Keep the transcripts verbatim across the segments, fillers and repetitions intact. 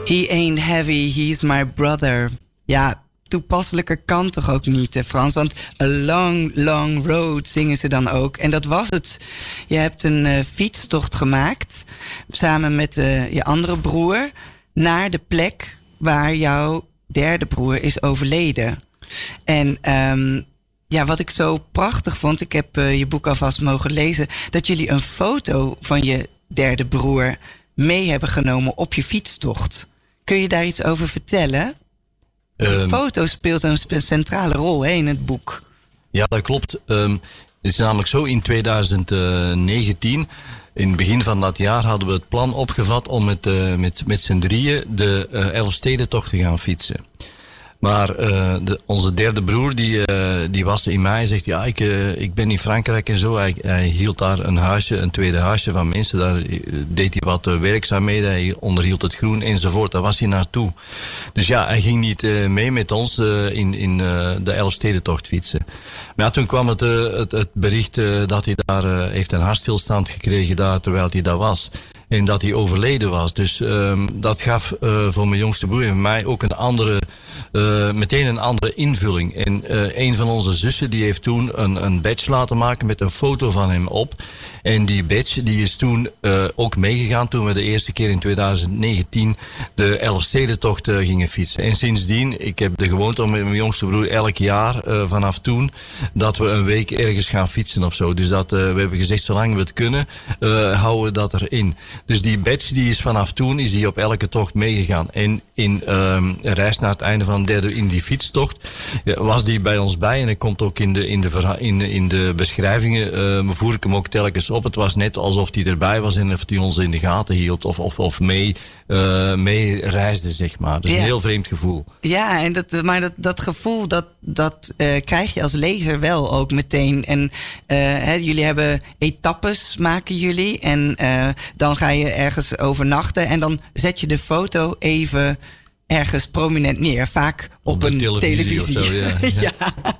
He ain't heavy, he's my brother. Ja, toepasselijker kan toch ook niet, hè, Frans? Want a long, long road zingen ze dan ook. En dat was het. Je hebt een uh, fietstocht gemaakt, samen met uh, je andere broer, naar de plek waar jouw derde broer is overleden. En um, ja, wat ik zo prachtig vond, ik heb uh, je boek alvast mogen lezen, dat jullie een foto van je derde broer mee hebben genomen op je fietstocht. Kun je daar iets over vertellen? Die um, foto speelt een centrale rol, hè, in het boek. Ja, dat klopt. Um, het is namelijk zo, in twintig negentien, in het begin van dat jaar, hadden we het plan opgevat om met, uh, met, met z'n drieën de uh, Elfstedentocht te gaan fietsen. Maar uh, de, onze derde broer, die, uh, die was in mei, zegt, ja, ik, uh, ik ben in Frankrijk en zo. Hij, hij hield daar een huisje, een tweede huisje van mensen. Daar deed hij wat uh, werkzaamheden, hij onderhield het groen enzovoort. Daar was hij naartoe. Dus ja, hij ging niet uh, mee met ons uh, in, in uh, de Elfstedentocht fietsen. Maar ja, toen kwam het, uh, het, het bericht uh, dat hij daar uh, heeft een hartstilstand gekregen daar, terwijl hij daar was. En dat hij overleden was. Dus um, dat gaf uh, voor mijn jongste broer en mij ook een andere, uh, meteen een andere invulling. En uh, een van onze zussen die heeft toen een, een badge laten maken met een foto van hem op. En die badge die is toen uh, ook meegegaan toen we de eerste keer in twintig negentien de Elfstedentocht uh, gingen fietsen. En sindsdien, ik heb de gewoonte om met mijn jongste broer elk jaar uh, vanaf toen dat we een week ergens gaan fietsen of zo. Dus dat uh, we hebben gezegd, zolang we het kunnen, uh, houden we dat erin. Dus die badge die is vanaf toen is die op elke tocht meegegaan. En in um, een reis naar het einde van de derde, in die fietstocht, ja, was die bij ons bij. En hij komt ook in de, in de, verha- in de, in de beschrijvingen, uh, voer ik hem ook telkens op. Het was net alsof hij erbij was en of hij ons in de gaten hield of, of, of mee, uh, mee reisde, zeg maar. Dus ja. Een heel vreemd gevoel. Ja, en dat, maar dat, dat gevoel, dat, dat uh, krijg je als lezer wel ook meteen. En uh, hè, jullie hebben etappes, maken jullie. En uh, dan ga je ergens overnachten en dan zet je de foto even ergens prominent neer. Vaak op, op een televisie. televisie. Of zo, ja. Ja.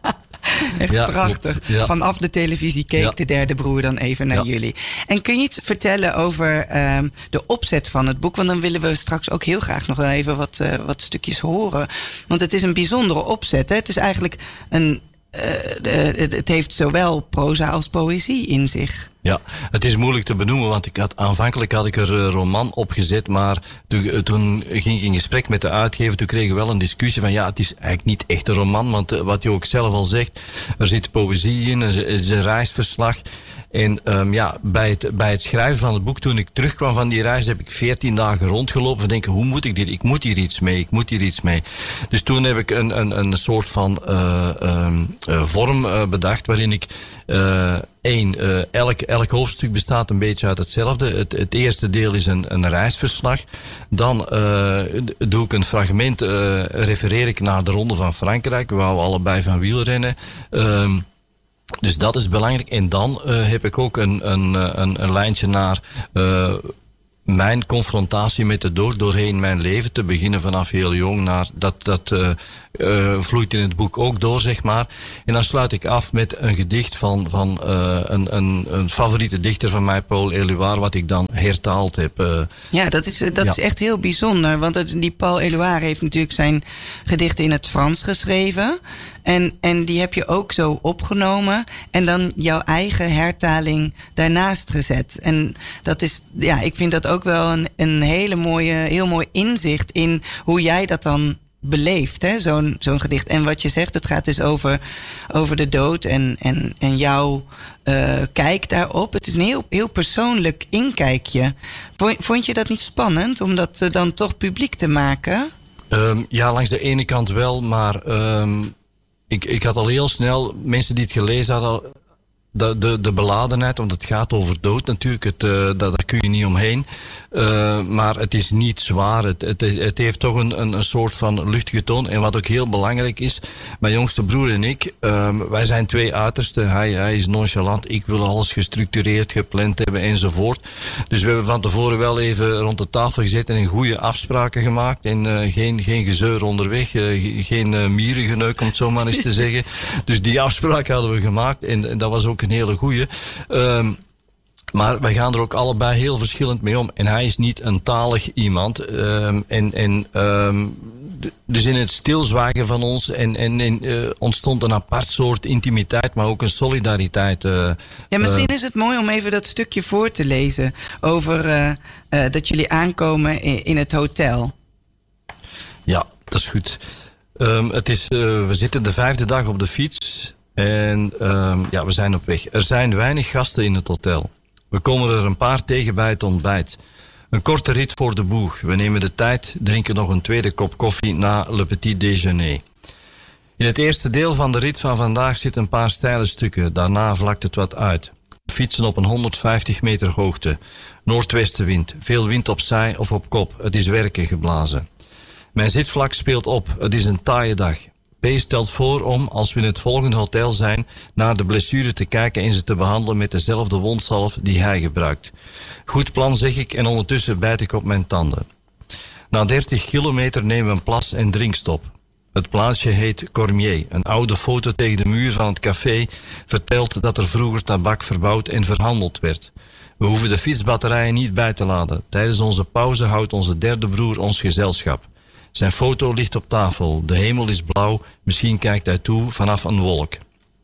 Echt ja, prachtig. Ja. Vanaf de televisie keek ja. de derde broer dan even naar ja. jullie. En kun je iets vertellen over uh, de opzet van het boek? Want dan willen we straks ook heel graag nog wel even wat, uh, wat stukjes horen. Want het is een bijzondere opzet. Hè? Het is eigenlijk een... Uh, de, het, het heeft zowel proza als poëzie in zich. Ja, het is moeilijk te benoemen, want ik had, aanvankelijk had ik er een roman opgezet, maar toen, toen ging ik in gesprek met de uitgever, toen kregen we wel een discussie van ja, het is eigenlijk niet echt een roman, want wat je ook zelf al zegt, er zit poëzie in, er is een reisverslag. En um, ja, bij het, bij het schrijven van het boek, toen ik terugkwam van die reis, heb ik veertien dagen rondgelopen en denken, hoe moet ik dit? Ik moet hier iets mee, ik moet hier iets mee. Dus toen heb ik een, een, een soort van uh, um, uh, vorm uh, bedacht, waarin ik uh, één, uh, elk, elk hoofdstuk bestaat een beetje uit hetzelfde. Het, het eerste deel is een, een reisverslag. Dan uh, doe ik een fragment, uh, refereer ik naar de Ronde van Frankrijk. We houden allebei van wielrennen. Um, Dus dat is belangrijk. En dan uh, heb ik ook een, een, een, een lijntje naar uh, mijn confrontatie met de dood doorheen mijn leven. Te beginnen vanaf heel jong. Naar, dat dat uh, uh, vloeit in het boek ook door, zeg maar. En dan sluit ik af met een gedicht van, van uh, een, een, een favoriete dichter van mij, Paul Éluard, wat ik dan hertaald heb. Uh, ja, dat, is, dat ja. is echt heel bijzonder. Want het, die Paul Éluard heeft natuurlijk zijn gedichten in het Frans geschreven. En, en die heb je ook zo opgenomen en dan jouw eigen hertaling daarnaast gezet. En dat is, ja, ik vind dat ook wel een, een hele mooie, heel mooi inzicht in hoe jij dat dan beleeft, hè? Zo'n, zo'n gedicht. En wat je zegt, het gaat dus over, over de dood en, en, en jouw uh, kijk daarop. Het is een heel, heel persoonlijk inkijkje. Vond, vond je dat niet spannend om dat uh, dan toch publiek te maken? Um, ja, langs de ene kant wel, maar um, ik, ik had al heel snel mensen die het gelezen hadden, de, de, de beladenheid, want het gaat over dood natuurlijk, het, uh, daar, daar kun je niet omheen. Uh, maar het is niet zwaar. Het, het, het heeft toch een, een, een soort van luchtige toon. En wat ook heel belangrijk is, mijn jongste broer en ik, um, wij zijn twee uitersten. Hij, hij is nonchalant, ik wil alles gestructureerd, gepland hebben enzovoort. Dus we hebben van tevoren wel even rond de tafel gezeten en goede afspraken gemaakt. En uh, geen, geen gezeur onderweg, uh, geen uh, mierengeneuk, om het zo maar eens te zeggen. Dus die afspraak hadden we gemaakt en, en dat was ook een hele goeie. Um, Maar wij gaan er ook allebei heel verschillend mee om. En hij is niet een talig iemand. Um, en, en, um, dus in het stilzwijgen van ons en, en, en, uh, ontstond een apart soort intimiteit, maar ook een solidariteit. Uh, ja, misschien uh, is het mooi om even dat stukje voor te lezen over uh, uh, dat jullie aankomen in, in het hotel. Ja, dat is goed. Um, het is, uh, we zitten de vijfde dag op de fiets en um, ja, we zijn op weg. Er zijn weinig gasten in het hotel. We komen er een paar tegen bij het ontbijt. Een korte rit voor de boeg. We nemen de tijd, drinken nog een tweede kop koffie na le petit déjeuner. In het eerste deel van de rit van vandaag zitten een paar steile stukken. Daarna vlakt het wat uit. We fietsen op een honderdvijftig meter hoogte. Noordwestenwind, veel wind opzij of op kop. Het is werken geblazen. Mijn zitvlak speelt op. Het is een taaie dag. P stelt voor om, als we in het volgende hotel zijn, naar de blessure te kijken en ze te behandelen met dezelfde wondzalf die hij gebruikt. Goed plan, zeg ik, en ondertussen bijt ik op mijn tanden. Na dertig kilometer nemen we een plas- en drinkstop. Het plaatsje heet Cormier. Een oude foto tegen de muur van het café vertelt dat er vroeger tabak verbouwd en verhandeld werd. We hoeven de fietsbatterijen niet bij te laden. Tijdens onze pauze houdt onze derde broer ons gezelschap. Zijn foto ligt op tafel. De hemel is blauw. Misschien kijkt hij toe vanaf een wolk.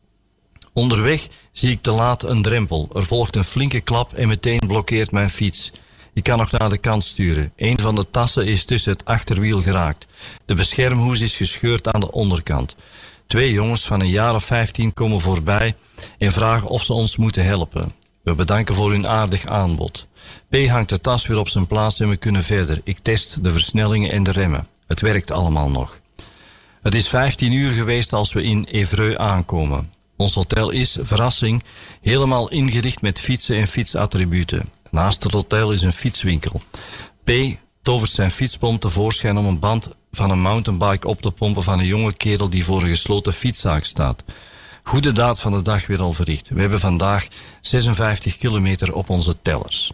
Onderweg zie ik te laat een drempel. Er volgt een flinke klap en meteen blokkeert mijn fiets. Ik kan nog naar de kant sturen. Een van de tassen is tussen het achterwiel geraakt. De beschermhoes is gescheurd aan de onderkant. Twee jongens van een jaar of vijftien komen voorbij en vragen of ze ons moeten helpen. We bedanken voor hun aardig aanbod. P hangt de tas weer op zijn plaats en we kunnen verder. Ik test de versnellingen en de remmen. Het werkt allemaal nog. Het is vijftien uur geweest als we in Évreux aankomen. Ons hotel is, verrassing, helemaal ingericht met fietsen en fietsattributen. Naast het hotel is een fietswinkel. P tovert zijn fietspomp tevoorschijn om een band van een mountainbike op te pompen van een jonge kerel die voor een gesloten fietszaak staat. Goede daad van de dag weer al verricht. We hebben vandaag zesenvijftig kilometer op onze tellers.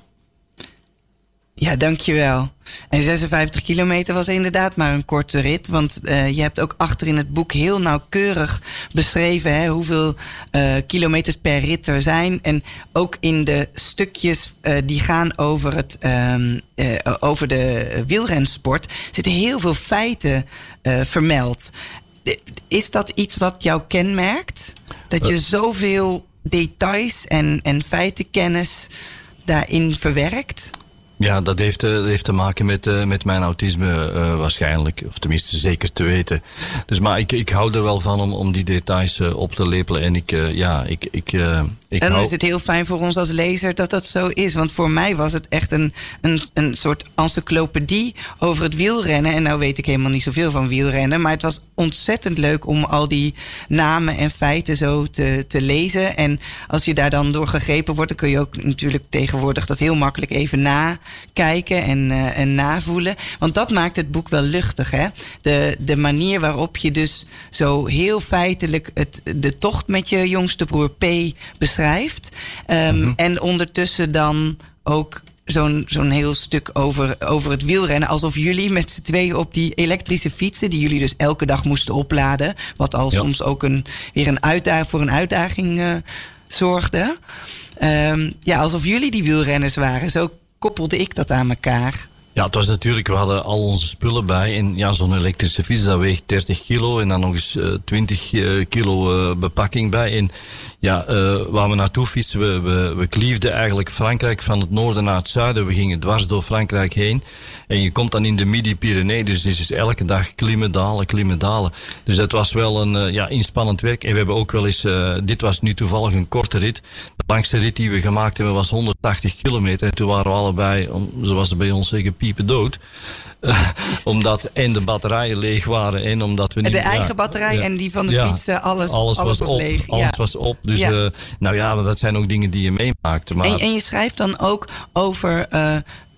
Ja, dankjewel. En zesenvijftig kilometer was inderdaad maar een korte rit. Want uh, je hebt ook achter in het boek heel nauwkeurig beschreven hè, hoeveel uh, kilometers per rit er zijn. En ook in de stukjes uh, die gaan over, het, um, uh, over de wielrensport zitten heel veel feiten uh, vermeld. Is dat iets wat jou kenmerkt? Dat je zoveel details en, en feitenkennis daarin verwerkt? Ja, dat heeft, dat heeft te maken met, uh, met mijn autisme uh, waarschijnlijk. Of tenminste zeker te weten. Dus maar ik, ik hou er wel van om, om die details uh, op te lepelen. En ik, uh, ja, ik, ik, uh, ik En dan hou... is het heel fijn voor ons als lezer dat dat zo is. Want voor mij was het echt een, een, een soort encyclopedie over het wielrennen. En nou weet ik helemaal niet zoveel van wielrennen. Maar het was ontzettend leuk om al die namen en feiten zo te, te lezen. En als je daar dan door gegrepen wordt, dan kun je ook natuurlijk tegenwoordig dat heel makkelijk even na. kijken en, uh, en navoelen. Want dat maakt het boek wel luchtig. Hè? De, de manier waarop je dus zo heel feitelijk het, de tocht met je jongste broer P beschrijft. Um, mm-hmm. En ondertussen dan ook zo'n, zo'n heel stuk over, over het wielrennen. Alsof jullie met z'n tweeën op die elektrische fietsen, die jullie dus elke dag moesten opladen. Wat al ja. soms ook een, weer een uitdaging, voor een uitdaging uh, zorgde. Um, ja, alsof jullie die wielrenners waren. Zo koppelde ik dat aan elkaar. Ja, het was natuurlijk, we hadden al onze spullen bij. En ja, zo'n elektrische fiets, dat weegt dertig kilo. En dan nog eens uh, twintig uh, kilo uh, bepakking bij. En ja, uh, waar we naartoe fietsen, we, we, we kliefden eigenlijk Frankrijk van het noorden naar het zuiden. We gingen dwars door Frankrijk heen. En je komt dan in de Midi-Pyrénées. Dus het is elke dag klimmen, dalen, klimmen, dalen. Dus dat was wel een uh, ja, inspannend werk. En we hebben ook wel eens, uh, dit was nu toevallig een korte rit. De langste rit die we gemaakt hebben was honderdtachtig kilometer. En toen waren we allebei, zoals ze bij ons zeggen, piepen dood. Uh, omdat en de batterijen leeg waren en omdat we niet... De eigen ja, batterij ja, en die van de ja, fiets, alles, alles, alles was, was op, leeg. Ja. Alles was op. Dus ja. Uh, nou ja, dat zijn ook dingen die je meemaakt. Maar... En, en je schrijft dan ook over uh,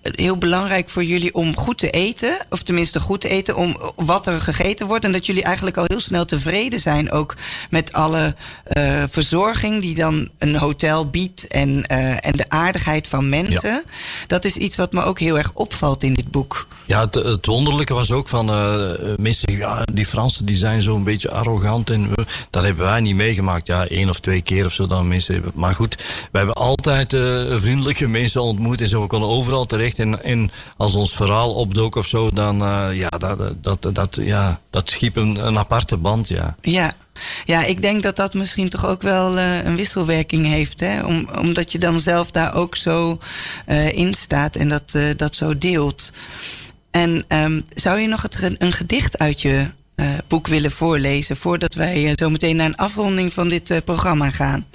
heel belangrijk voor jullie om goed te eten. Of tenminste goed te eten om wat er gegeten wordt. En dat jullie eigenlijk al heel snel tevreden zijn. Ook met alle uh, verzorging die dan een hotel biedt. En, uh, en de aardigheid van mensen. Ja. Dat is iets wat me ook heel erg opvalt in dit boek. Ja, het, het wonderlijke was ook van uh, mensen, ja, die Fransen die zijn zo een beetje arrogant. En uh, dat hebben wij niet meegemaakt. Ja, één of twee keer of zo dan mensen hebben. Maar goed, we hebben altijd uh, vriendelijke mensen ontmoet. En zo, we konden overal terecht. En, en als ons verhaal opdook of zo, dan uh, ja, dat, dat, dat, ja, dat schiep een, een aparte band, ja. Ja. Ja, ik denk dat dat misschien toch ook wel uh, een wisselwerking heeft. Hè? Om, omdat je dan zelf daar ook zo uh, in staat en dat, uh, dat zo deelt. En um, zou je nog het, een gedicht uit je uh, boek willen voorlezen voordat wij uh, zo meteen naar een afronding van dit uh, programma gaan?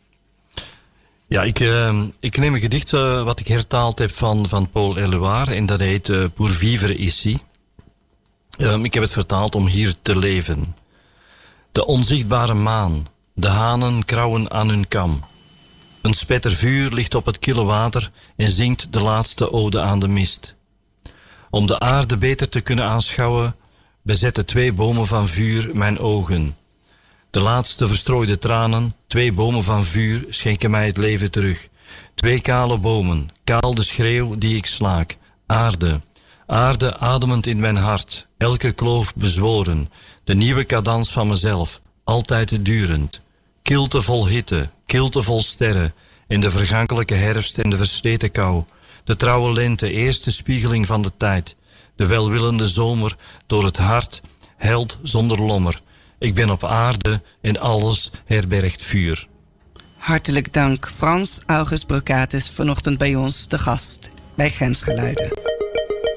Ja, ik, uh, ik neem een gedicht uh, wat ik hertaald heb van, van Paul Éluard en dat heet uh, Pour vivre ici. Um, ik heb het vertaald om hier te leven. De onzichtbare maan, de hanen krauwen aan hun kam. Een spetter vuur ligt op het kille water en zingt de laatste ode aan de mist. Om de aarde beter te kunnen aanschouwen, bezetten twee bomen van vuur mijn ogen. De laatste verstrooide tranen, twee bomen van vuur, schenken mij het leven terug. Twee kale bomen, kaal de schreeuw die ik slaak. Aarde, aarde ademend in mijn hart, elke kloof bezworen. De nieuwe cadans van mezelf, altijd durend. Kilte vol hitte, kilte vol sterren, in de vergankelijke herfst en de versleten kou. De trouwe lente, eerste spiegeling van de tijd. De welwillende zomer, door het hart, held zonder lommer. Ik ben op aarde en alles herbergt vuur. Hartelijk dank, Frans August Brocatus, vanochtend bij ons te gast bij Grensgeluiden.